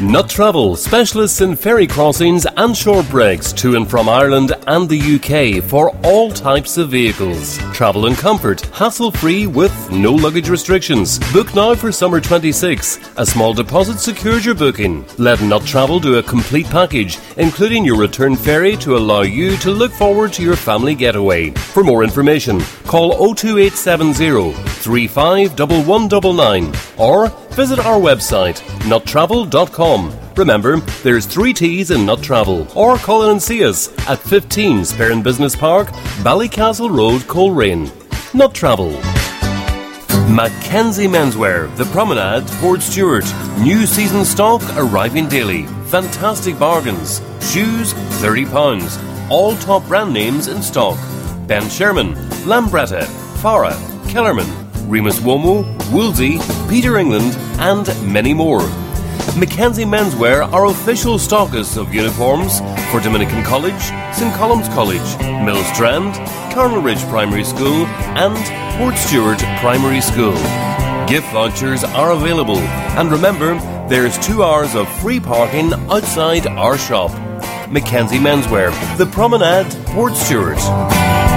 Nut Travel, specialists in ferry crossings and short breaks to and from Ireland and the UK for all types of vehicles. Travel in comfort, hassle-free with no luggage restrictions. Book now for summer 26. A small deposit secures your booking. Let Nut Travel do a complete package, including your return ferry to allow you to look forward to your family getaway. For more information, call 02870 351199 or visit our website, nuttravel.com. Remember, there's 3 T's in Nut Travel. Or call in and see us at 15 Sperrin Business Park, Ballycastle Road, Coleraine. Nut Travel. Mackenzie Menswear, The Promenade, Port Stewart. New season stock arriving daily. Fantastic bargains. Shoes, £30. All top brand names in stock. Ben Sherman, Lambretta, Farah, Kellerman, Remus Womo, Woolsey, Peter England, and many more. Mackenzie Menswear are official stockists of uniforms for Dominican College, St Colum's College, Millstrand, Carnal Ridge Primary School, and Port Stewart Primary School. Gift vouchers are available, and remember, there's 2 hours of free parking outside our shop. Mackenzie Menswear, The Promenade, Port Stewart.